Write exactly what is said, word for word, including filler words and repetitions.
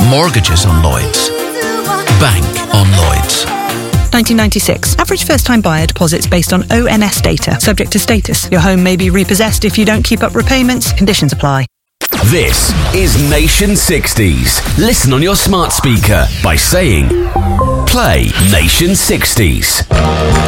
Mortgages on Lloyds. Bank on Lloyds. nineteen ninety-six. Average first-time buyer deposits based on O N S data. Subject to status. Your home may be repossessed if you don't keep up repayments. Conditions apply. This is Nation sixties. Listen on your smart speaker by saying, play Nation sixties.